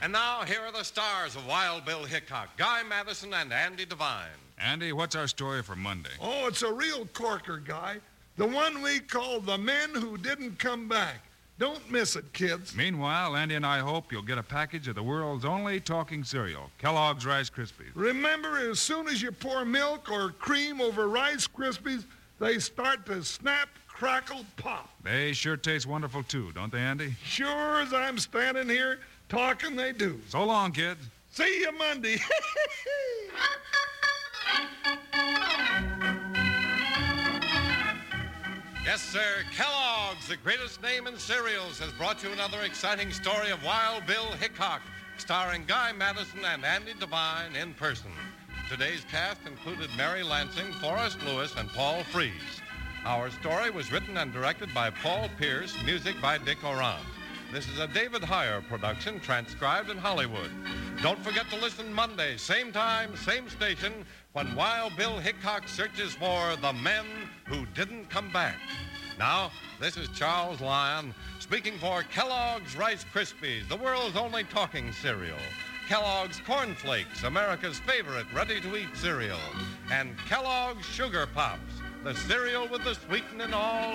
And now, here are the stars of Wild Bill Hickok, Guy Madison and Andy Devine. Andy, what's our story for Monday? Oh, it's a real corker, Guy. The one we call The Men Who Didn't Come Back. Don't miss it, kids. Meanwhile, Andy and I hope you'll get a package of the world's only talking cereal, Kellogg's Rice Krispies. Remember, as soon as you pour milk or cream over Rice Krispies, they start to snap, crackle, pop. They sure taste wonderful, too, don't they, Andy? Sure as I'm standing here talking, they do. So long, kids. See you Monday. Yes, sir, Kellogg's, the greatest name in cereals, has brought you another exciting story of Wild Bill Hickok, starring Guy Madison and Andy Devine in person. Today's cast included Mary Lansing, Forrest Lewis, and Paul Frees. Our story was written and directed by Paul Pierce, music by Dick Orant. This is a David Heyer production, transcribed in Hollywood. Don't forget to listen Monday, same time, same station, when Wild Bill Hickok searches for the men who didn't come back. Now, this is Charles Lyon speaking for Kellogg's Rice Krispies, the world's only talking cereal. Kellogg's Corn Flakes, America's favorite ready-to-eat cereal. And Kellogg's Sugar Pops, the cereal with the sweetening all